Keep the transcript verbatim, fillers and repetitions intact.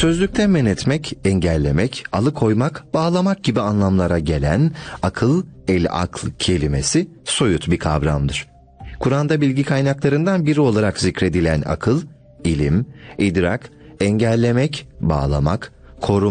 Sözlükte men etmek, engellemek, alıkoymak, bağlamak gibi anlamlara gelen akıl, el-akl kelimesi soyut bir kavramdır. Kur'an'da bilgi kaynaklarından biri olarak zikredilen akıl, ilim, idrak, engellemek, bağlamak, korumak,